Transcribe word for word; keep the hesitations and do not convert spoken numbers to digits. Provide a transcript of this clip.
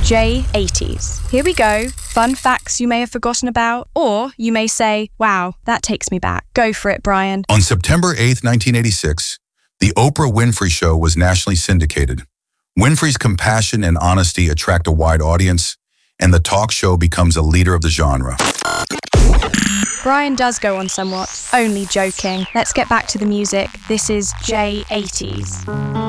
J eighties. Here we go. Fun facts you may have forgotten about, or you may say, wow, that takes me back. Go for it, Brian. On September eighth, nineteen eighty-six, the Oprah Winfrey Show was nationally syndicated. Winfrey's compassion and honesty attract a wide audience, and the talk show becomes a leader of the genre. Brian does go on somewhat. Only joking. Let's get back to the music. This is J eighties.